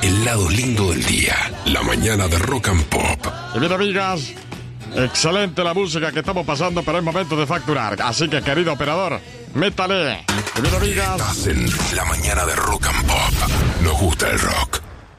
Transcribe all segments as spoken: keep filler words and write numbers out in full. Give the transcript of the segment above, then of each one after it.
el lado lindo del día. La mañana de Rock and Pop. Y bien, amigas, excelente la música que estamos pasando, pero es momento de facturar. Así que, querido operador, métale. Y bien, amigas. Estás en la mañana de Rock and Pop. Nos gusta el rock.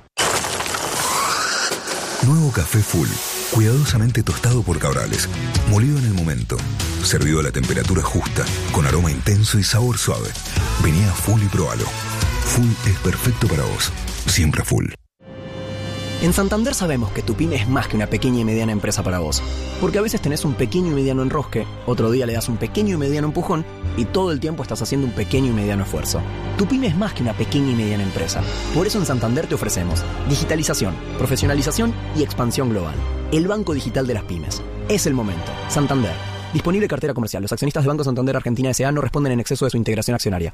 Nuevo café Full, cuidadosamente tostado por Cabrales, molido en el momento, servido a la temperatura justa, con aroma intenso y sabor suave. Vení a Full y probalo. Full es perfecto para vos, siempre Full. En Santander sabemos que tu pyme es más que una pequeña y mediana empresa para vos. Porque a veces tenés un pequeño y mediano enrosque, otro día le das un pequeño y mediano empujón y todo el tiempo estás haciendo un pequeño y mediano esfuerzo. Tu pyme es más que una pequeña y mediana empresa. Por eso en Santander te ofrecemos digitalización, profesionalización y expansión global. El banco digital de las pymes. Es el momento. Santander. Disponible cartera comercial. Los accionistas de Banco Santander Argentina S A no responden en exceso de su integración accionaria.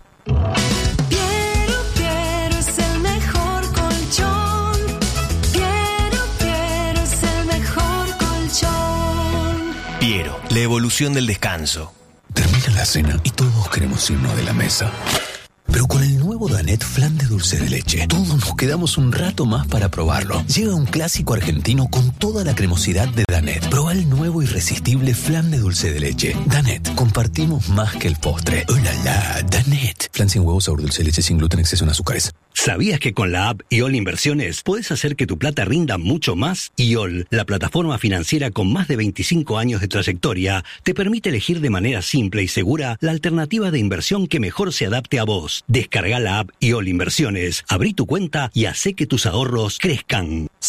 Piero, la evolución del descanso. Termina la cena y todos queremos irnos de la mesa. Pero con el nuevo Danet Flan de dulce de leche, todos nos quedamos un rato más para probarlo. Llega un clásico argentino con toda la cremosidad de Danet. Proba el nuevo irresistible Flan de dulce de leche. Danet, compartimos más que el postre. ¡Oh, la, la! Danet. Flan sin huevos, sabor dulce de leche, sin gluten, exceso en azúcares. ¿Sabías que con la app I O L Inversiones puedes hacer que tu plata rinda mucho más? I O L, la plataforma financiera con más de veinticinco años de trayectoria, te permite elegir de manera simple y segura la alternativa de inversión que mejor se adapte a vos. Descarga la app I O L Inversiones, abrí tu cuenta y hacé que tus ahorros crezcan.